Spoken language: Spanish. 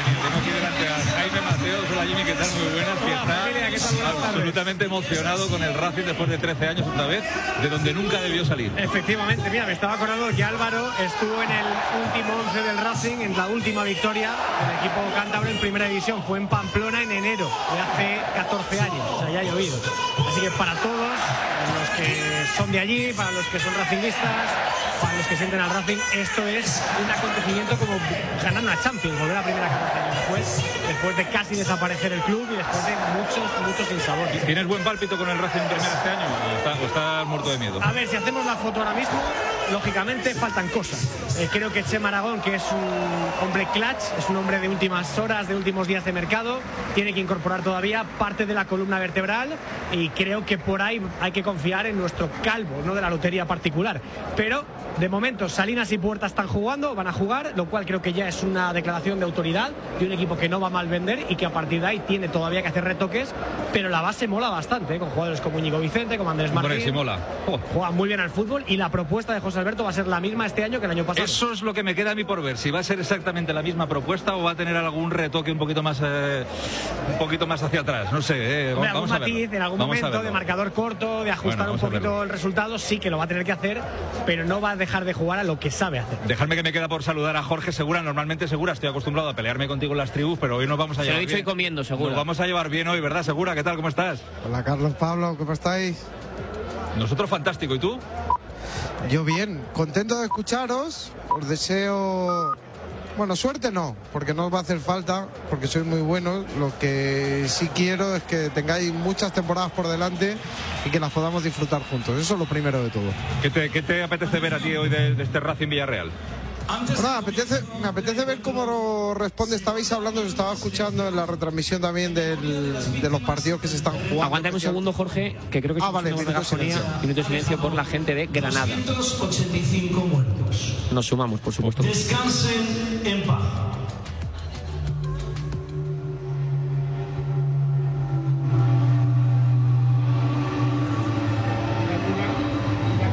Tengo aquí delante a Jaime Mateos. Hola Jimmy, ¿qué tal? Muy buenas. Que está absolutamente emocionado con el Racing después de 13 años otra vez, de donde nunca debió salir. Efectivamente, mira, me estaba acordando que Álvaro estuvo en el último 11 del Racing, en la última victoria del equipo cántabro en primera división. Fue en Pamplona en enero de hace 14 años, o sea, ya ha llovido. Así que para todos los que son de allí, para los que son racingistas, para los que sienten al Racing, esto es un acontecimiento como ganar una Champions, volver a primera 14 años después de casi desaparecer el club y después de muchos sinsabores. ¿Tienes buen pálpito con el Racing primera este año o estás muerto de miedo? A ver, si hacemos la foto ahora mismo, lógicamente faltan cosas. Creo que Chema Aragón, que es un hombre clutch, es un hombre de últimas horas, de últimos días de mercado, tiene que incorporar todavía parte de la columna vertebral y creo que por ahí hay que confiar en nuestro calvo, no de la lotería particular. Pero de momento Salinas y Puerta están jugando, van a jugar, lo cual creo que ya es una declaración de autoridad de un equipo que no va mal vender y que a partir de ahí tiene todavía que hacer retoques, pero la base mola bastante, con jugadores como Íñigo Vicente, como Andrés Martín. Hombre, sí mola. Juegan muy bien al fútbol y la propuesta de José Alberto va a ser la misma este año que el año pasado. Eso es lo que me queda a mí por ver, si va a ser exactamente la misma propuesta o va a tener algún retoque un poquito más hacia atrás, no sé. Hombre, algún matiz, en algún momento de marcador corto, de ajustar un poquito el resultado, sí que lo va a tener que hacer, pero no va a dejar de jugar a lo que sabe hacer. Dejadme que me queda por saludar a Jorge Segura. Normalmente Segura, estoy acostumbrado a pelearme contigo en las tribus, pero hoy nos vamos a llevar bien. Se lo he dicho y comiendo, Segura. Nos vamos a llevar bien hoy, ¿verdad, Segura? ¿Qué tal? ¿Cómo estás? Hola, Carlos, Pablo, ¿cómo estáis? Nosotros fantástico, ¿y tú? Yo bien, contento de escucharos. Os deseo... Bueno, suerte no, porque no os va a hacer falta, porque sois muy buenos. Lo que sí quiero es que tengáis muchas temporadas por delante y que las podamos disfrutar juntos. Eso es lo primero de todo. ¿Qué te apetece ver a ti hoy de este Racing Villarreal? Bueno, me apetece ver cómo responde. Estabais hablando, os estaba escuchando en la retransmisión también de los partidos que se están jugando. Aguántame un segundo, Jorge, que creo que vale, minuto de silencio por la gente de Granada. 285 muertos. Nos sumamos, por supuesto. Descansen en paz.